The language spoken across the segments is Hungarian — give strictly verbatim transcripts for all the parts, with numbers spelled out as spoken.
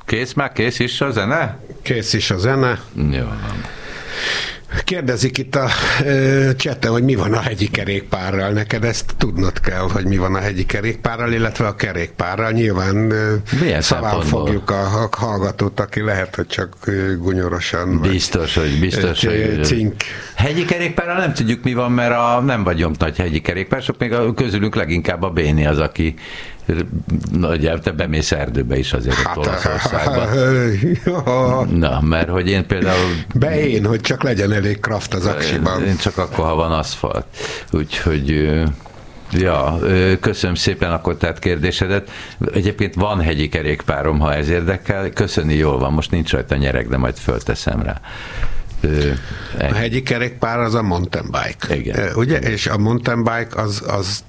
Kész már? Kész is a zene? Kész is a zene. Jó van. Kérdezik itt a ö, cseten, hogy mi van a hegyi kerékpárral. Neked ezt tudnod kell, hogy mi van a hegyi kerékpárral, illetve a kerékpárral. Nyilván ö, szaván fogjuk a, a hallgatót, aki lehet, hogy csak ö, gunyorosan. Biztos, vagy, hogy biztos, ö, hogy cink. Hegyi kerékpárral nem tudjuk mi van, mert a, nem vagyunk nagy hegyi kerékpársok, még a, közülünk leginkább a Béni az, aki nagyjából te bemész erdőbe is azért hát, ott Olaszországban. Na, mert hogy én például... Be én, hogy csak legyen elég kraft az aksiban. Én csak akkor, ha van aszfalt. Úgyhogy... Ja, köszönöm szépen akkor tehát kérdésedet. Egyébként van hegyi kerékpárom, ha ez érdekel. Köszöni, jól van, most nincs rajta nyereg, de majd fölteszem rá. A hegyi kerékpár az a mountain bike. Igen. Ugye? És a mountain bike az... az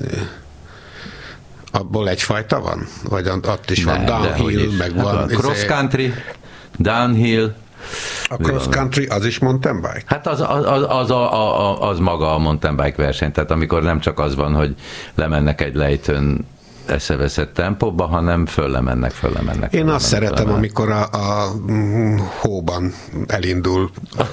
abból egyfajta van? Vagy ott is van downhill, meg hát van... van cross country, downhill. A cross country az is mountain bike? Hát az, az, az, az, az, az maga a mountain bike verseny, tehát amikor nem csak az van, hogy lemennek egy lejtőn eszeveszett tempóba, hanem föllemennek, föllemennek. Én azt szeretem, amikor a, a hóban elindul.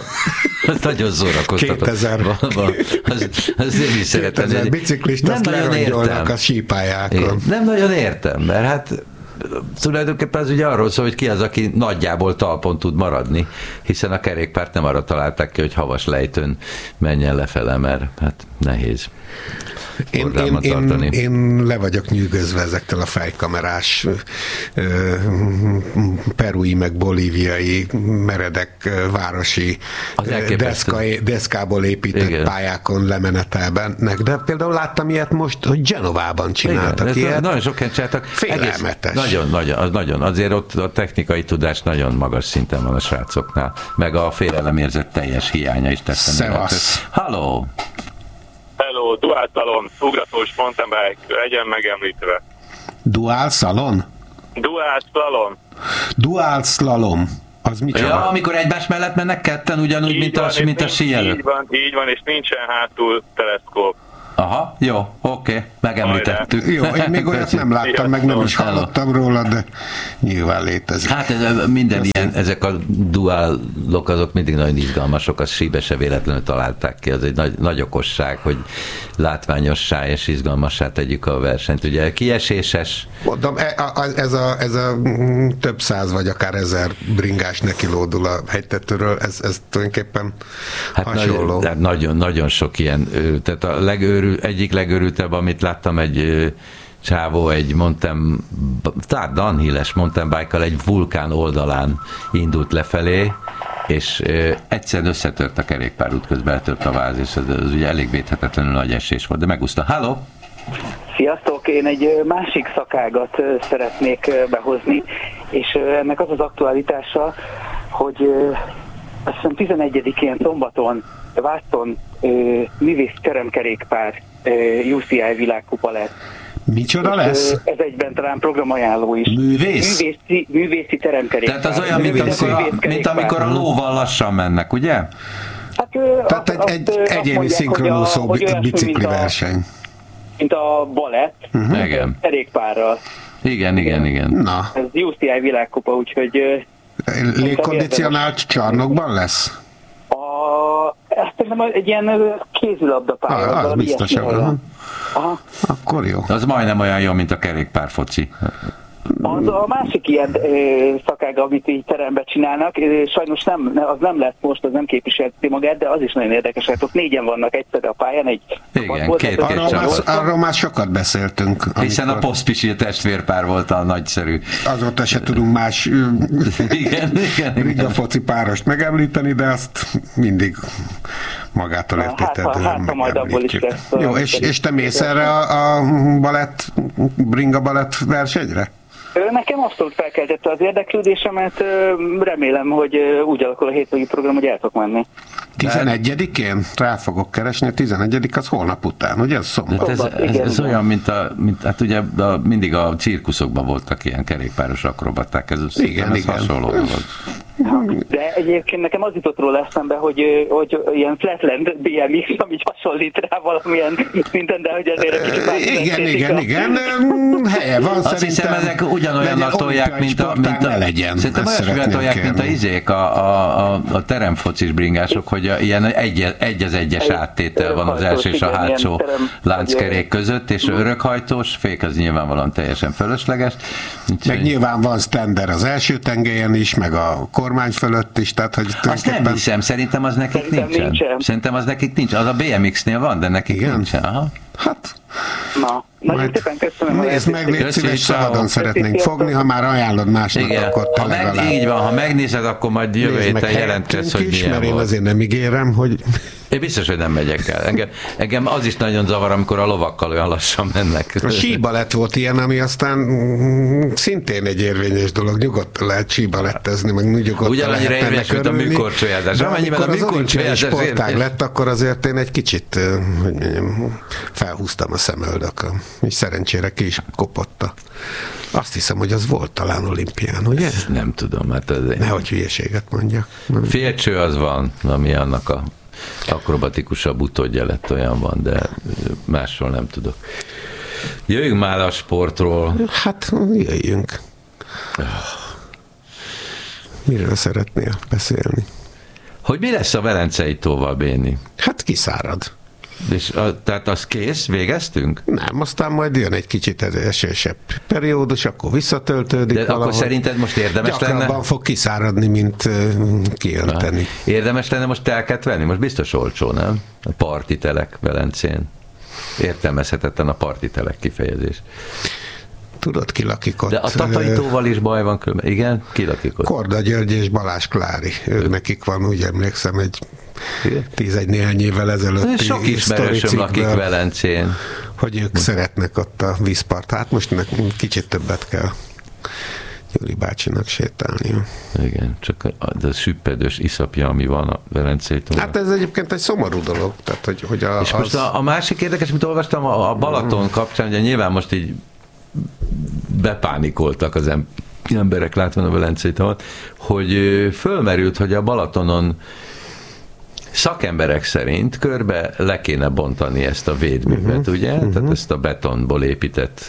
Az nagyon szórakoztató. kétezer Az, az én is szeretem. kétezer biciklist, azt lerongyolnak a sípályákon. Én nem nagyon értem, mert hát tulajdonképpen az ugye arról szól, hogy ki az, aki nagyjából talpon tud maradni, hiszen a kerékpárt nem arra találták ki, hogy havas lejtőn menjen lefele, mert hát nehéz. Én, én, én, én le vagyok nyűgözve ezektől a fejkamerás ö, perui meg bolíviai meredek városi deszka, deszkából épített igen. pályákon lemenetelben. De például láttam ilyet most, hogy Genovában csináltak igen, ilyet. Nagyon sokan csináltak. Félelmetes. Nagyon, nagyon, az nagyon. Azért ott a technikai tudás nagyon magas szinten van a srácoknál. Meg a félelemérzet teljes hiánya is teszem. Szevasz. Halló! Hello, Dual Salon, ugratós mountain bike, legyen megemlítve. Dual Salon? Dual Slalom. Dual Slalom. Az micsoda? Ja, amikor egymás mellett mennek ketten, ugyanúgy, mint van, a, mint a síelők. Így van, így van, és nincsen hátul teleszkóp. Aha, jó, oké, okay, megemlítettük. Jó, én még olyat nem láttam, meg nem is hallottam róla, de nyilván létezik. Hát ez, minden Ezt ilyen, ezek a duálok azok mindig nagyon izgalmasok, az síbe se véletlenül találták ki, az egy nagy, nagy okosság, hogy látványossá és izgalmassá tegyük a versenyt. Ugye kieséses. Mondom, ez a, ez a több száz vagy akár ezer bringás nekilódul a hegytetőről, ez, ez tulajdonképpen hát hasonló. Nagy, nagyon, nagyon sok ilyen, tehát a legőr egyik legörültebb, amit láttam, egy csávó egy mountain, tehát downhill-es mountain bike-kal egy vulkán oldalán indult lefelé, és egyszerűen összetört a kerékpárút, közben eltört a váz, és ez, ez ugye elég védhetetlenül nagy esés volt, de megúszta. Halló! Sziasztok! Én egy másik szakágat szeretnék behozni, és ennek az az aktualitása, hogy azt hiszem tizenegyedikén szombaton Vászton művész teremkerékpár U C I világkupa lesz. Micsoda lesz? Ez egyben talán programajánló is. Művész? Művészi, művészi teremkerékpár. Tehát az olyan, mint amikor, a, mint amikor a lóval lassan mennek, ugye? Hát, Tehát azt, egy, egy egyéni szinkronúszó bicikli verseny. Mint a balett, uh-huh. Igen. kerékpárral. Igen, igen, igen. Na. Ez U C I világkupa, úgyhogy... Légkondicionált csarnokban lesz? Ezt nem egy ilyen kézilabdapálya. Ah, az biztosan. Aha. Akkor jó. Az majdnem olyan jó, mint a kerékpárfoci. Az a másik ilyen ö, szakág, amit így teremben csinálnak, sajnos nem, az nem lesz most, az nem képviselti magát, de az is nagyon érdekes, hogy ott négyen vannak egyszerre a pályán, egy igen, két, két arról, már, arról már sokat beszéltünk. Hiszen amikor... a Poszpisi testvérpár volt a nagyszerű. Azóta se tudunk más igen, igen, Riga foci párost megemlíteni, de azt mindig magától értétedően hát, hát, majd abból is lesz. Jó, és, és te mész erre a, a balett, bringa balett versenyre? Nekem abszolút felkeltette az érdeklődésemet, remélem, hogy úgy alakul a hétvégi program, hogy el tudok menni. tizenegyedikén? Rá fogok keresni, a tizenegyedik az holnap után, ugye? Ez szombat. Ez, ez, ez olyan, mint a, mint, hát ugye a, mindig a cirkuszokban voltak ilyen kerékpáros akrobaták, ez, igen, ez igen. hasonló volt. De egyébként nekem az jutott róla eszembe, hogy, hogy ilyen Flatland bé em iksz, amit hasonlít rá valamilyen szinten, de hogy azért egy kicsit más. Igen, igen, igen, helye van. Azt hiszem, ezek ugyanolyan tolják, mint a... Mint a legyen. Szerintem olyan tolják, mint a izék, a, a, a, a teremfocis bringások, hogy a, ilyen egy, egy az egyes áttétel van az első és a hátsó lánckerék között, és örökhajtós, fék az nyilvánvalóan teljesen fölösleges. Meg nyilván van standard az első tengelyen is, meg a kormány fölött is, tehát hogy azt nem hiszem, szerintem az nekik nincsen. nincsen. Szerintem az nekik nincs. Az a bé em iksz-nél van, de nekik igen? nincsen. Aha. Hát... Na, nagyon szépen köszönöm. Nézd meg, légy szíves, szabadon szeretnénk fogni, ha már ajánlod másnak, igen. Akkor te legalább. Így van, ha megnézed, akkor majd jövő héten jelentkezz, hogy milyen mert volt. Én azért nem ígérem, hogy... Én biztos, hogy nem megyek el. Engem, engem az is nagyon zavar, amikor a lovakkal olyan lassan mennek. A síbalett volt ilyen, ami aztán szintén egy érvényes dolog. Nyugodtan lehet síbalettezni, meg nyugodtan ugyanannyira lehet érvényes, mint a műkorcsolyázás. De amikor az olimpiai sportág lett, akkor azért én egy kicsit hogy mondjam, felhúztam a szemöldököm. És szerencsére ki is kopotta. Azt hiszem, hogy az volt talán olimpián, ugye? Nem tudom, hát ez... Nehogy hülyeséget mondjak. Félcső az van, ami annak a akrobatikusabb utódja lett, olyan van, de másról nem tudok. Jöjjünk már a sportról. Hát, jöjjünk. Miről szeretnél beszélni? Hogy mi lesz a Velencei tóval, Béni? Hát kiszárad. És a, tehát az kész? Végeztünk? Nem, aztán majd jön egy kicsit esősebb periódus, akkor visszatöltődik de valahogy. Akkor szerinted most érdemes gyakrabban lenne? Gyakrabban fog kiszáradni, mint uh, kiönteni. Ha. Érdemes lenne most telket venni? Most biztos olcsó, nem? A partitelek Velencén. Értelmezhetetlen a partitelek kifejezés. Tudod, ki lakik ott? De a Tatai-tóval is baj van különben. Igen? Ki lakik ott? Korda György és Balázs Klári. Ők nekik van, úgy emlékszem, egy tízegy néhány évvel ezelőtti sok ismerősöm lakik Velencén. Hogy ők szeretnek ott a vízpart. Hát most nekünk kicsit többet kell Gyuri bácsinak sétálni. Igen, csak a, a süppedős iszapja, ami van a Velencétől. Hát ez egyébként egy szomorú dolog. Tehát, hogy, hogy a, és az... most a, a másik érdekes, amit olvastam a, a Balaton kapcsán, ugye nyilván most így bepánikoltak az emberek látván a Velencétől, hogy fölmerült, hogy a Balatonon szakemberek szerint körbe le kéne bontani ezt a védművet, uh-huh, ugye? Uh-huh. Tehát ezt a betonból épített,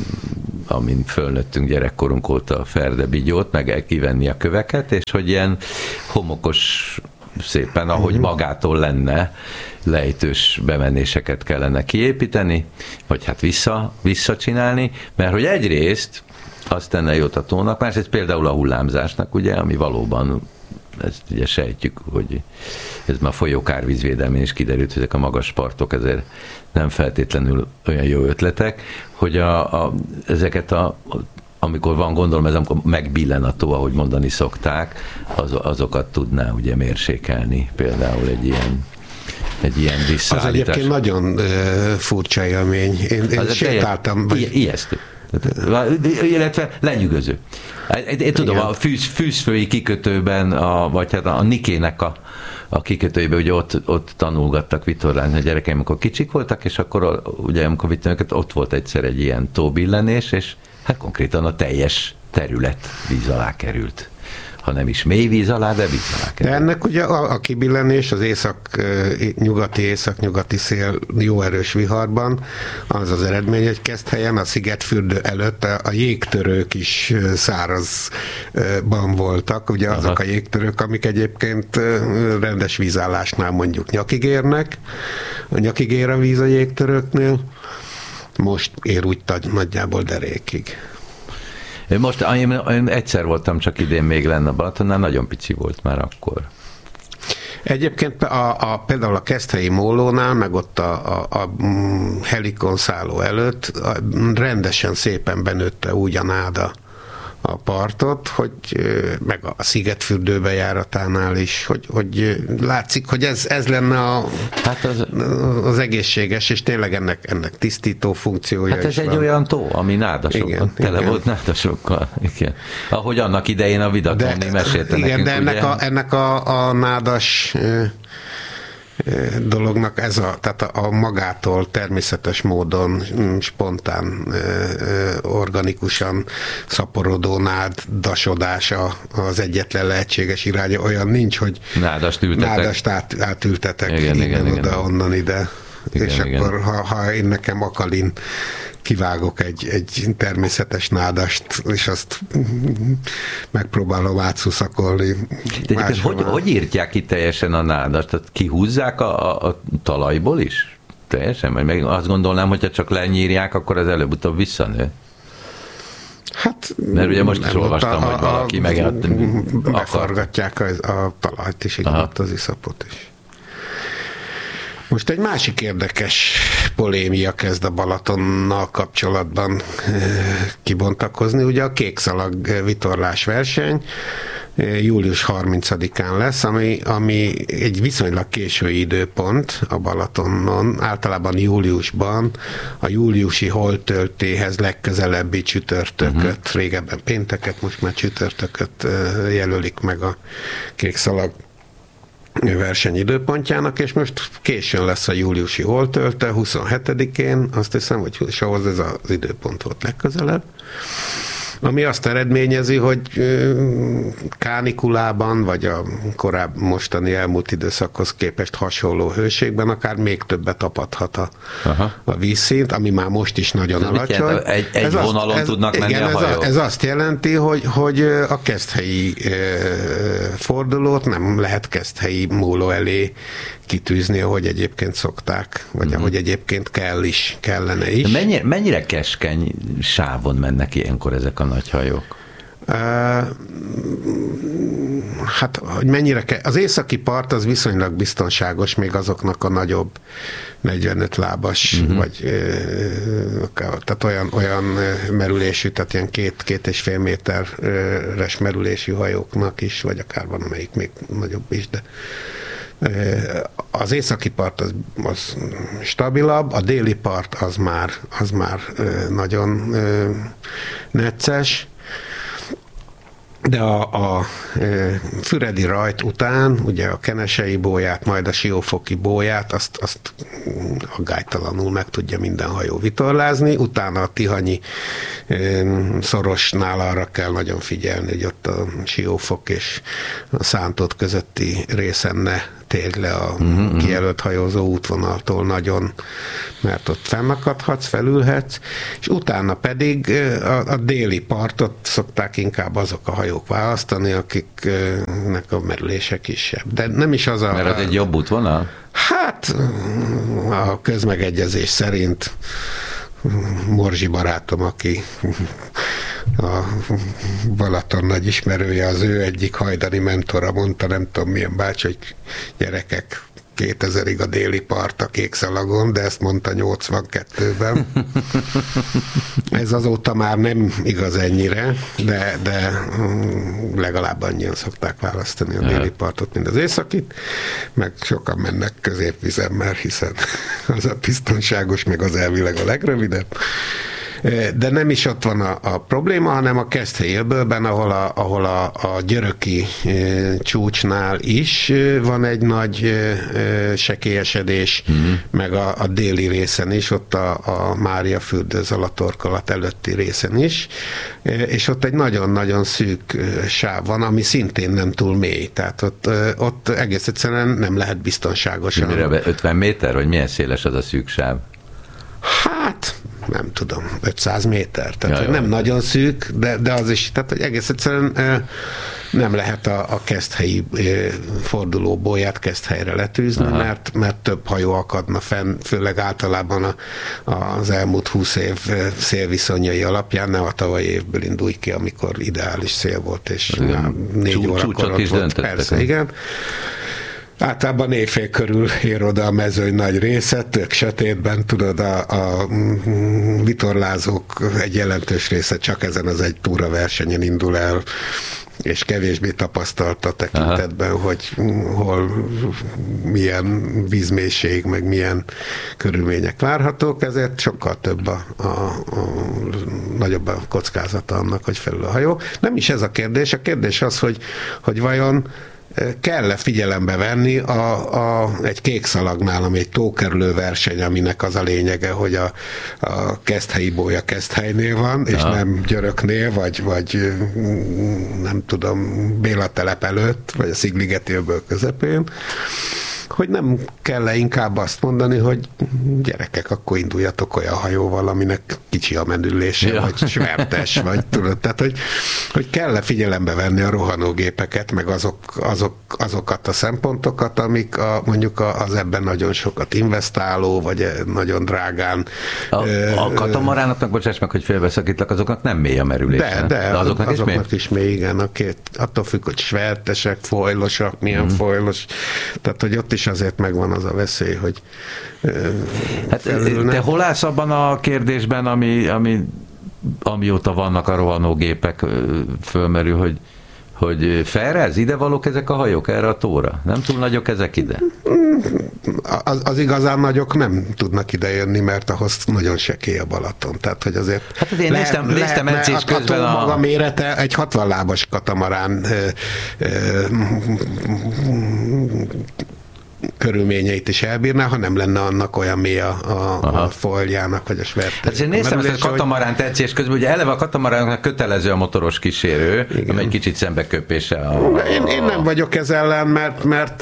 amin fölnőttünk gyerekkorunk óta a Ferdebigyót, meg el kivenni a köveket, és hogy ilyen homokos szépen, ahogy uh-huh. magától lenne, lejtős bemenéseket kellene kiépíteni, vagy hát vissza, visszacsinálni, mert hogy egyrészt azt tenne jót a tónak, másrészt például a hullámzásnak, ugye, ami valóban ezt ugye sejtjük, hogy ez már folyókárvízvédelmén is kiderült, hogy ezek a magas partok ezért nem feltétlenül olyan jó ötletek, hogy a, a, ezeket a amikor van, gondolom, ez amikor megbillen a tó, ahogy mondani szokták, az, azokat tudná ugye mérsékelni, például egy ilyen egy ilyen visszaállítás. Az egyébként nagyon uh, furcsa élmény. Én, én sétáltam. Vagy... Ijesztő. Illetve lenyűgöző. Én, én tudom, igen. A fűz, fűzfői kikötőben, a, vagy hát a Nikének a, a kikötőjében, ugye ott, ott tanulgattak vitorlázni a gyerekeim, amikor kicsik voltak, és akkor ugye amikor vittem őket, ott volt egyszer egy ilyen tóbillenés, és hát konkrétan a teljes terület víz alá került. Ha nem is mély víz alá, de víz alá került. De ennek ugye a, a kibillenés az észak-nyugati, észak-nyugati szél jó erős viharban, az az eredmény, hogy Keszthelyen a Szigetfürdő előtt a, a jégtörők is szárazban voltak, ugye azok Aha. a jégtörők, amik egyébként rendes vízállásnál mondjuk nyakig érnek, a nyakig ér a víz a jégtörőknél, most ér úgy nagyjából derékig. Most én, én egyszer voltam, csak idén még lenne a Balatonnál, nagyon pici volt már akkor. Egyébként a, a, például a Keszthelyi mólónál, meg ott a, a, a Helikon szálló előtt a, rendesen szépen benőtte úgy a náda a partot, hogy meg a Szigetfürdő bejáratánál is, hogy, hogy látszik, hogy ez, ez lenne a, hát az, az egészséges, és tényleg ennek, ennek tisztító funkciója hát ez is egy van. olyan tó, ami nádasok, igen, tele igen. volt nádasokkal. Igen. Ahogy annak idején a Vidatonni mesélte igen, nekünk. De ennek, ugye? a, ennek a, a nádas dolognak ez a, tehát a magától természetes módon, spontán, organikusan szaporodó nádasodása az egyetlen lehetséges iránya. Olyan nincs, hogy nádast, nádast át, átültetek igen, innen, igen, oda, igen. onnan ide. Igen, és igen. akkor, ha, ha én nekem akalin kivágok egy, egy természetes nádast, és azt megpróbálom átszuszakolni. De hogy, hogy írtják ki teljesen a nádast? Tehát kihúzzák a, a, a talajból is? Teljesen? Vagy meg azt gondolnám, hogyha csak lenyírják, akkor az előbb-utóbb visszanő. Hát, mert ugye most is olvastam, a, hogy valaki meg akar. Befargatják a, a talajt is, igen, ott az iszapot is. Most egy másik érdekes polémia kezd a Balatonnal kapcsolatban kibontakozni. Ugye a kékszalag vitorlás verseny július harmincadikán lesz, ami, ami egy viszonylag késői időpont a Balatonnon. Általában júliusban a júliusi holttöltéhez legközelebbi csütörtököt, uh-huh. régebben pénteket, most már csütörtököt jelölik meg a kékszalag verseny időpontjának, és most későn lesz a júliusi holtölte, huszonhetedikén, azt hiszem, hogy és ahhoz ez az időpont volt legközelebb, ami azt eredményezi, hogy kánikulában, vagy a korábbi mostani elmúlt időszakhoz képest hasonló hőségben akár még többet tapadhat a, a vízszint, ami már most is nagyon ez alacsony. Egy, egy vonalon azt, ez, tudnak menni igen, a hajók? Ez, ez azt jelenti, hogy, hogy a keszthelyi fordulót nem lehet keszthelyi móló elé kitűzni, ahogy egyébként szokták, vagy mm-hmm. ahogy egyébként kell is, kellene is. De mennyire, mennyire keskeny sávon mennek ilyenkor ezek a nagy hajók? Uh, hát, hogy mennyire kell. Az északi part az viszonylag biztonságos, még azoknak a nagyobb negyvenöt lábas, uh-huh. vagy uh, tehát olyan, olyan merülésű, tehát ilyen két, két és fél méteres merülésű hajóknak is, vagy akár van, amelyik még nagyobb is, de az északi part az, az stabilabb, a déli part az már, az már nagyon necces, de a, a füredi rajt után, ugye a kenesei bóját, majd a siófoki bóját, azt, azt aggálytalanul meg tudja minden hajó vitorlázni, utána a tihanyi szorosnál arra kell nagyon figyelni, hogy ott a Siófok és a Szántót közötti részen ne térj le a uh-huh. kijelölt hajózó útvonaltól nagyon, mert ott fennakadhatsz, felülhetsz, és utána pedig a, a déli partot szokták inkább azok a hajók választani, akiknek a merülése kisebb. De nem is az a... Mert az egy jobb útvonal? Hát a közmegegyezés szerint Morzsi barátom, aki a Balaton nagy ismerője, az ő egyik hajdani mentora mondta, nem tudom milyen bácsi, hogy gyerekek, kétezerig a déli part a Kékszalagon, de ezt mondta nyolcvankettőben. Ez azóta már nem igaz ennyire, de, de legalább annyian szokták választani a déli partot, mint az északit, meg sokan mennek középvizemmel, hiszen az a biztonságos, meg az elvileg a legrövidebb. De nem is ott van a, a probléma, hanem a Keszthelyi öbölben, ahol a, ahol a, a györöki e, csúcsnál is e, van egy nagy e, sekélyesedés, mm-hmm. meg a, a déli részen is, ott a, a Mária fürdő Zalatorkolat előtti részen is, e, és ott egy nagyon-nagyon szűk e, sáv van, ami szintén nem túl mély, tehát ott, e, ott egész egyszerűen nem lehet biztonságosan. Mire ötven méter, vagy milyen széles az a szűk sáv? Hát, nem tudom, ötszáz méter, tehát ja, nem ja. nagyon szűk, de, de az is, tehát hogy egész egyszerűen nem lehet a, a keszthelyi fordulóbóját Keszthelyre letűzni, mert, mert több hajó akadna fenn, főleg általában a, az elmúlt húsz év szélviszonyai alapján, ne a tavalyi évből indulj ki, amikor ideális szél volt, és négy órakor ott volt. Persze, igen. Általában éjfél körül ér oda a mezőny nagy része, tök sötétben, tudod, a, a vitorlázók egy jelentős része csak ezen az egy túraversenyen indul el, és kevésbé tapasztalt a tekintetben, aha. hogy hol milyen vízmélység, meg milyen körülmények várhatók, ezért sokkal több a, a, a nagyobb a kockázata annak, hogy felül a hajó. Nem is ez a kérdés, a kérdés az, hogy, hogy vajon kell-e figyelembe venni a, a, egy kékszalagnál, ami egy tókerülő verseny, aminek az a lényege, hogy a, a keszthelyi bója keszthelynél van, és ja. nem Györöknél, vagy, vagy nem tudom, Béla telep előtt, vagy a Szigligeti öböl közepén, hogy nem kell-e inkább azt mondani, hogy gyerekek, akkor induljatok olyan hajóval, aminek kicsi a menülése, ja. vagy svertes, vagy tudod, tehát, hogy, hogy kell-e figyelembe venni a rohanógépeket, meg azok, azok, azokat a szempontokat, amik a, mondjuk az ebben nagyon sokat investáló, vagy nagyon drágán. A, ö, a katamaránoknak, bocsáss meg, hogy félbeszakítlak, azoknak nem mély a merülése. De, de, de azoknak, azoknak is, mély? is mély, igen, a két, attól függ, hogy svertesek, folylosak, milyen mm. folylos, tehát, hogy ott is azért megvan az a veszély, hogy hát te hol állsz abban a kérdésben, ami, ami, amióta vannak a rohanógépek, fölmerül, hogy, hogy felrez, ide valók ezek a hajók erre a tóra? Nem túl nagyok ezek ide? Az, az igazán nagyok nem tudnak ide jönni, mert ahhoz nagyon sekély a Balaton. Tehát, hogy azért hát én néztem, néztem edzés közben a... maga mérete egy hatvan lábas katamarán ö, ö, körülményeit is elbírná, ha nem lenne annak olyan mély a, a, a foljának, vagy a svertes. Hát én néztem ezt a katamaránt edzés közben, ugye eleve a katamaránnak kötelező a motoros kísérő, igen. ami egy kicsit szembeköpése. A, a... Én, én nem vagyok ez ellen, mert, mert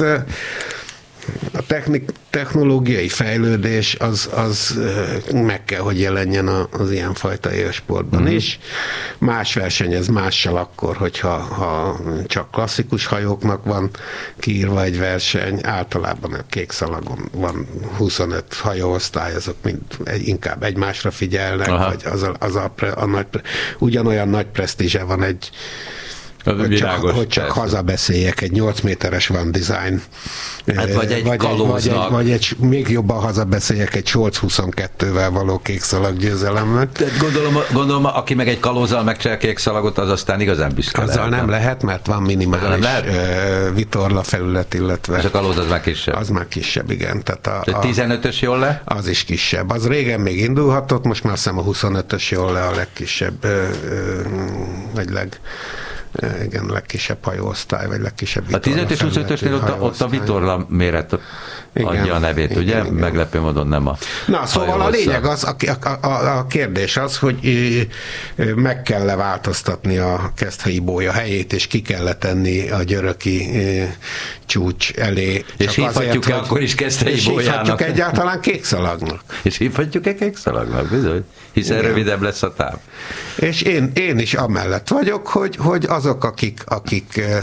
a technik, technológiai fejlődés az, az meg kell, hogy jelenjen az ilyenfajta élsportban mm-hmm. is. Más versenyez mással akkor, hogyha ha csak klasszikus hajóknak van kiírva egy verseny, általában a kékszalagon van huszonöt hajóosztály, azok mind inkább egymásra figyelnek, Aha. vagy az a, az a, a nagy, ugyanolyan nagy presztízse van egy Hogy csak, hogy csak hazabeszéljek, egy nyolc méteres van design. Hát vagy egy vagy kalóznak. Egy, vagy, egy, vagy egy, még jobban hazabeszéljek egy Scholz huszonkettővel való kékszalag győzelemnek. Tehát gondolom, gondolom, aki meg egy kalózzal megcsinál kékszalagot, az aztán igazán büszke Azzal lehet, nem lehet, mert van minimális uh, vitorla felület, illetve... És a kalóz az már kisebb? Az már kisebb, igen. Tehát a, a tizenötös jól le? Az is kisebb. Az régen még indulhatott, most már azt hiszem a huszonötös jól le a legkisebb, uh, uh, vagy leg... igen, legkisebb hajóosztály, vagy legkisebb vitorla. A tizenöt és huszonötösnél ott, ott a vitorla méret igen, adja a nevét, igen, ugye? Igen. Meglepő módon nem a Na, szóval a lényeg az, a, a, a, a kérdés az, hogy meg kell-e változtatni a keszthelyi bója helyét, és ki kell tenni a györöki csúcs elé. És hívhatjuk-e akkor is keszthelyi bójának? És hívhatjuk egyáltalán kékszalagnak. És hívhatjuk-e kékszalagnak, bizony? Hiszen igen. rövidebb lesz a táv. És én, én is amellett vagyok, hogy, hogy azok, akik, akik e,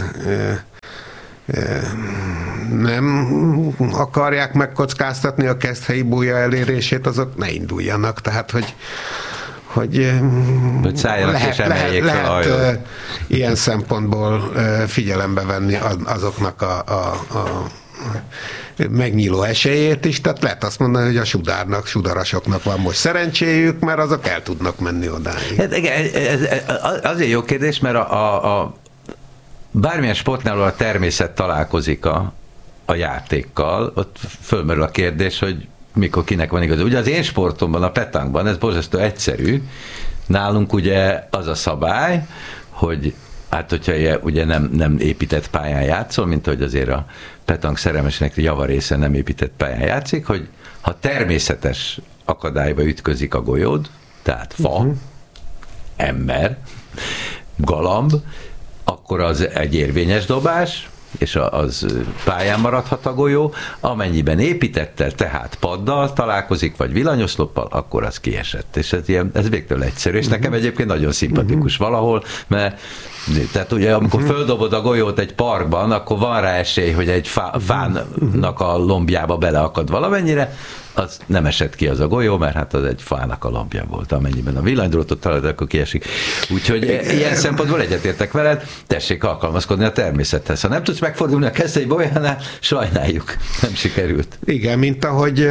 e, nem akarják megkockáztatni a keszthelyi bója elérését, azok ne induljanak. Tehát, hogy hogy, hogy lehet, lehet, lehet uh, ilyen szempontból uh, figyelembe venni azoknak a, a, a megnyíló esélyét is, tehát lehet azt mondani, hogy a sudárnak, sudarasoknak van most szerencséjük, mert azok el tudnak menni odáig. Hát, ez, ez, azért jó kérdés, mert a, a, a bármilyen sportnál a természet találkozik a, a játékkal, ott fölmerül a kérdés, hogy mikor kinek van igaza. Ugye az én sportomban, a petankban ez borzasztó egyszerű. Nálunk ugye az a szabály, hogy hát hogyha ugye nem, nem épített pályán játszol, mint hogy azért a petank szerelmesének javarésze nem épített pályán játszik, hogy ha természetes akadályba ütközik a golyód, tehát fa, uh-huh. ember, galamb, akkor az egy érvényes dobás, és az pályán maradhat a golyó, amennyiben építettel, tehát paddal találkozik, vagy villanyoszloppal, akkor az kiesett. És ez, ilyen, ez végtől egyszerű, és uh-huh. nekem egyébként nagyon szimpatikus uh-huh. valahol, mert tehát ugye amikor uh-huh. földobod a golyót egy parkban, akkor van rá esély, hogy egy fá, fának a lombjába beleakad valamennyire, az nem esett ki az a golyó, mert hát az egy fának a lombja volt, amennyiben a villanydrótot találod, akkor kiesik. Úgyhogy ilyen szempontból egyetértek veled, tessék alkalmazkodni a természethez. Ha nem tudsz megfordulni a keszthelyi bójánál, sajnáljuk, nem sikerült. Igen, mint ahogy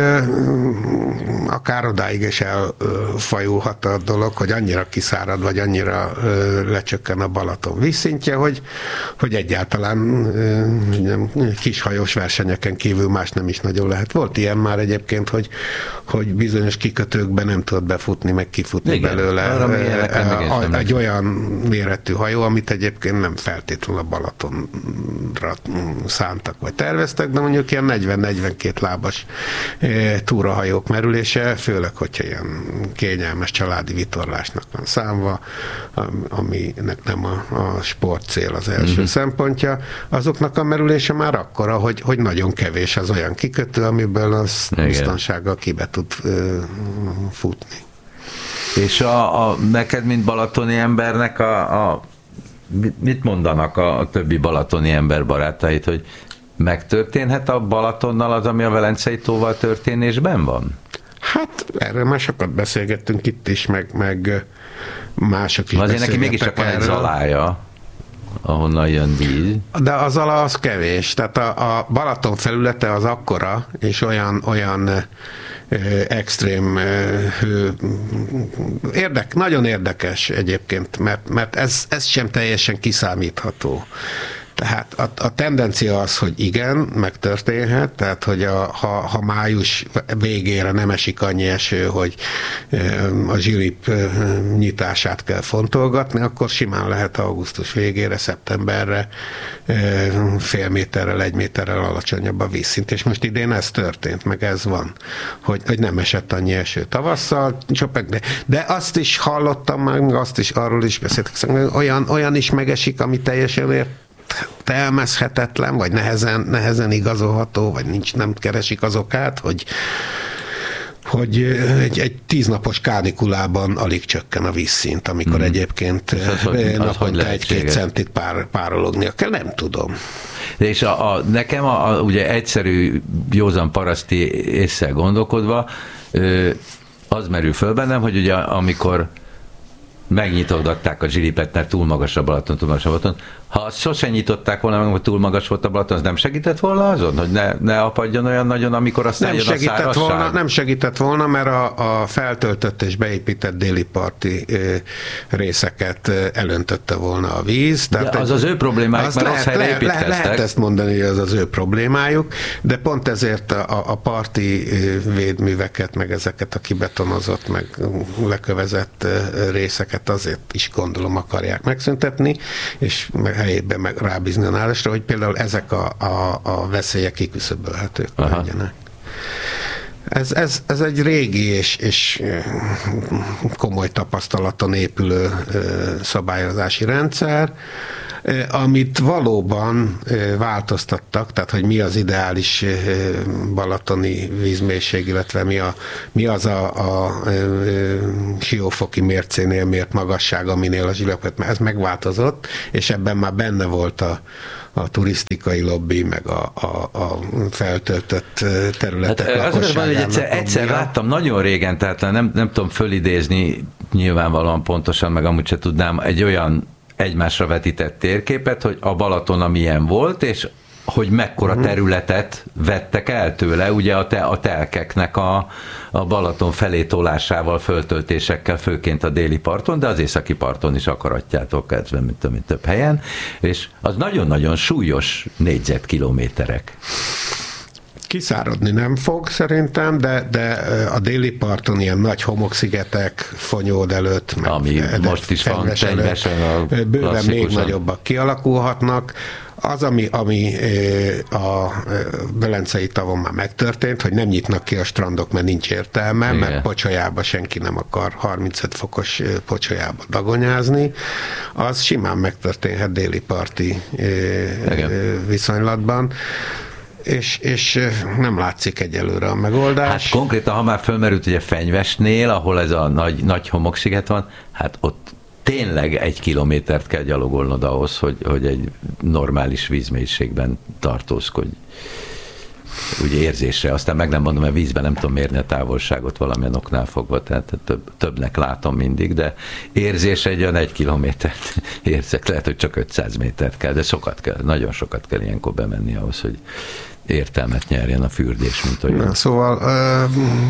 akár odáig is elfajulhat a dolog, hogy annyira kiszárad, vagy annyira lecsökken a Balaton vízszintje, hogy, hogy egyáltalán nem, kishajós versenyeken kívül más nem is nagyon lehet. Volt ilyen már egyébként, hogy, hogy bizonyos kikötőkben nem tudod befutni, meg kifutni igen, belőle egy olyan méretű hajó, amit egyébként nem feltétlenül a Balatonra szántak, vagy terveztek, de mondjuk ilyen negyven-negyvenkét lábas túrahajók merülése, főleg, hogyha ilyen kényelmes családi vitorlásnak van számva, aminek nem a, a sportcél az első mm-hmm. szempontja, azoknak a merülése már akkora, hogy, hogy nagyon kevés az olyan kikötő, amiből az igen. biztonsággal kibe tud ö, futni. És a, a, neked, mint balatoni embernek a, a mit mondanak a, a többi balatoni ember barátait, hogy megtörténhet a Balatonnal az, ami a Velencei tóval történésben van? Hát erről már sokat beszélgettünk itt is, meg, meg mások is azért neki mégiscsak van egy zalája, ahonnan jön víz. De az zala az kevés. Tehát a, a Balaton felülete az akkora, és olyan, olyan ö, extrém ö, hő. Érdek, nagyon érdekes egyébként, mert, mert ez, ez sem teljesen kiszámítható. Tehát a, a tendencia az, hogy igen, megtörténhet, tehát hogy a, ha, ha május végére nem esik annyi eső, hogy a zsilip nyitását kell fontolgatni, akkor simán lehet augusztus végére, szeptemberre fél méterrel, egy méterrel alacsonyabb a vízszint. És most idén ez történt, meg ez van, hogy, hogy nem esett annyi eső tavasszal, de, de azt is hallottam, meg azt is arról is beszéltek, olyan, olyan is megesik, ami teljesen ért telmezhetetlen, vagy nehezen, nehezen igazolható, vagy nincs, nem keresik az okát, hogy, hogy egy, egy tíznapos kánikulában alig csökken a vízszint, amikor hmm. egyébként az, az, naponta egy-két centit pár, párolognia kell, nem tudom. És a, a, nekem a, a, ugye egyszerű, józan paraszti ésszel gondolkodva, az merül föl bennem, hogy ugye amikor megnyitogatták a zsilipet, mert túl magas a Balaton, túl magas a Balaton. Ha azt sosem nyitották volna meg, hogy túl magas volt a Balaton, az nem segített volna azon, hogy ne, ne apadjon olyan nagyon, amikor aztán nem jön a szárazság? Volna, nem segített volna, mert a, a feltöltött és beépített déli parti részeket elöntötte volna a víz. Tehát de az egy, az ő problémájuk, mert rossz helyre építkeztek. Lehet ezt mondani, hogy az az ő problémájuk, de pont ezért a, a parti védműveket, meg ezeket a kibetonozott, meg lekövezett részeket azért is gondolom akarják megszüntetni, és meg helyében meg rábízni a nálásra, hogy például ezek a, a, a veszélyek kiküszöbölhetők legyenek. Ez, ez, ez egy régi és, és komoly tapasztalaton épülő szabályozási rendszer, amit valóban változtattak, tehát hogy mi az ideális balatoni vízmélység, illetve mi, a, mi az a, a, a siófoki mércénél mért magasság, aminél a zsilipet, ez megváltozott, és ebben már benne volt a a turisztikai lobby, meg a, a, a feltöltött területek hát, lakosságának. Egyszer, egyszer láttam, nagyon régen, tehát nem, nem tudom fölidézni nyilvánvalóan pontosan, meg amúgy se tudnám, egy olyan egymásra vetített térképet, hogy a Balaton amilyen volt, és hogy mekkora területet vettek el tőle, ugye a, te, a telkeknek a, a Balaton felé tolásával, föltöltésekkel, főként a déli parton, de az északi parton is akaratjától kezdve, mint, mint több helyen, és az nagyon-nagyon súlyos négyzetkilométerek. Kiszáradni nem fog szerintem, de, de a déli parton ilyen nagy homokszigetek, Fonyód előtt, meg ami most is van, előtt, bőven még nagyobbak kialakulhatnak. Az, ami, ami a Velencei tavon már megtörtént, hogy nem nyitnak ki a strandok, mert nincs értelme, igen. mert Pocsolyába senki nem akar harmincöt fokos Pocsolyába dagonyázni, az simán megtörténhet déli parti igen. viszonylatban. És, és nem látszik egyelőre a megoldás. Hát konkrétan, ha már fölmerült ugye Fenyvesnél, ahol ez a nagy, nagy homoksziget van, hát ott tényleg egy kilométert kell gyalogolnod ahhoz, hogy, hogy egy normális vízmélységben tartózkodj. Úgy érzésre, aztán meg nem mondom, mert vízben nem tudom mérni a távolságot valamilyen oknál fogva, tehát több, többnek látom mindig, de érzésre egy olyan egy kilométert érzek, lehet, hogy csak ötszáz métert kell, de sokat kell, nagyon sokat kell ilyenkor bemenni ahhoz, hogy értelmet nyerjen a fürdés, mint olyan. Na, szóval ö,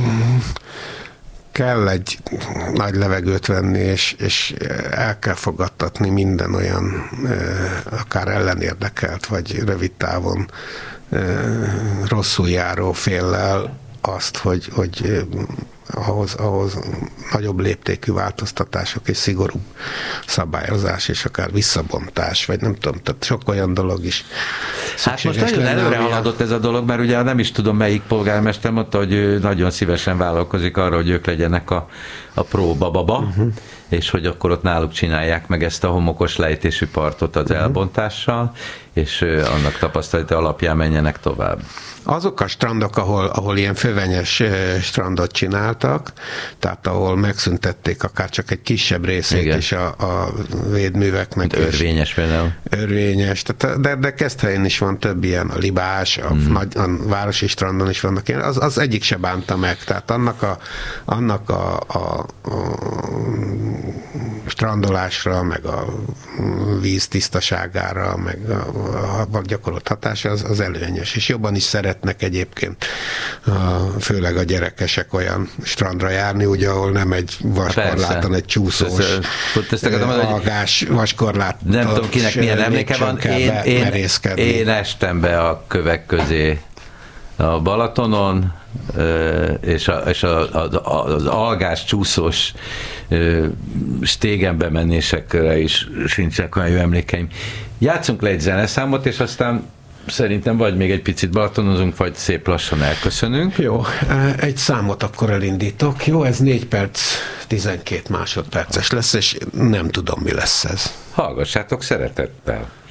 kell egy nagy levegőt venni, és, és el kell fogadtatni minden olyan ö, akár ellenérdekelt, vagy rövid távon rosszul járó féllel azt, hogy, hogy ahhoz, ahhoz nagyobb léptékű változtatások és szigorúbb szabályozás, és akár visszabontás, vagy nem tudom, tehát sok olyan dolog is. Hát most nagyon előre haladott ez a dolog, mert ugye nem is tudom, melyik polgármester mondta, hogy ő nagyon szívesen vállalkozik arra, hogy ők legyenek a, a próbababa, uh-huh. és hogy akkor ott náluk csinálják meg ezt a homokos lejtésű partot az uh-huh. elbontással, és annak tapasztalata alapján menjenek tovább. Azok a strandok, ahol, ahol ilyen fővenyes strandot csináltak, tehát ahol megszüntették akár csak egy kisebb részét Igen. is a, a védműveknek. Örvényes például. Örvényes, tehát, de, de Keszthelyen is van több ilyen, a Libás, a, mm. nagy, a városi strandon is vannak ilyen, az, az egyik se bánta meg, tehát annak a, annak a, a, a strandolásra, meg a víz tisztaságára, meg a, a gyakorolt hatása az, az előnyös, és jobban is szeretnek egyébként, főleg a gyerekesek olyan strandra járni, ugye, ahol nem egy vaskorláton, egy csúszós, algás vaskorláton. Nem tudom, kinek milyen emléke van, én, én, én estem be a kövek közé a Balatonon, és, a, és a, a, az algás csúszós stégen bemennésekre is sincsenek olyan jó emlékeim. Játszunk le egy zeneszámot, és aztán szerintem vagy még egy picit balatonozunk, vagy szép lassan elköszönünk. Jó, egy számot akkor elindítok. Jó, ez négy perc, tizenkét másodperces lesz, és nem tudom, mi lesz ez. Hallgassátok szeretettel.